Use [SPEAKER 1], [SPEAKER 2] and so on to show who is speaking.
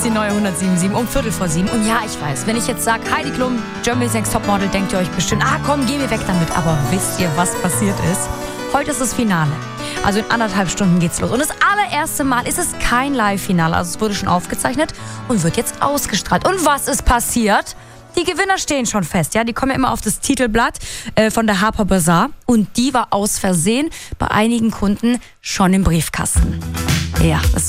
[SPEAKER 1] die neue 107.7 um 6:15. Und ja, ich weiß, wenn ich jetzt sage, Heidi Klum, Germany's Next Topmodel, denkt ihr euch bestimmt, komm, geh mir weg damit. Aber wisst ihr, was passiert ist? Heute ist das Finale. Also in 1,5 Stunden geht's los. Und das allererste Mal ist es kein Live-Finale. Also es wurde schon aufgezeichnet und wird jetzt ausgestrahlt. Und was ist passiert? Die Gewinner stehen schon fest, ja. Die kommen ja immer auf das Titelblatt von der Harper Bazaar. Und die war aus Versehen bei einigen Kunden schon im Briefkasten. Ja, das